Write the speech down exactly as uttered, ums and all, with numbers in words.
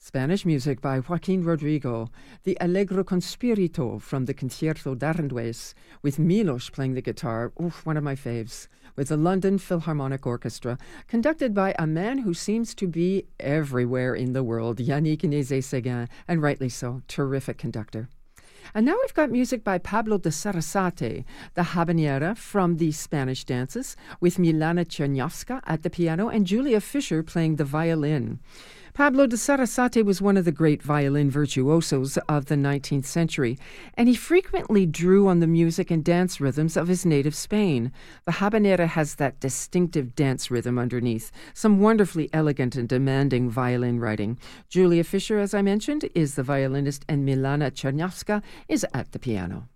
Spanish music by Joaquin Rodrigo, the Allegro con Spirito from the Concierto d'Aranjuez, with Milos playing the guitar, oof, one of my faves, with the London Philharmonic Orchestra, conducted by a man who seems to be everywhere in the world, Yannick Nézet-Séguin, and rightly so, terrific conductor. And now we've got music by Pablo de Sarasate, the habanera from the Spanish dances, with Milana Czerniawska at the piano and Julia Fischer playing the violin. Pablo de Sarasate was one of the great violin virtuosos of the nineteenth century, and he frequently drew on the music and dance rhythms of his native Spain. The habanera has that distinctive dance rhythm underneath, some wonderfully elegant and demanding violin writing. Julia Fischer, as I mentioned, is the violinist, and Milana Czerniawska is at the piano.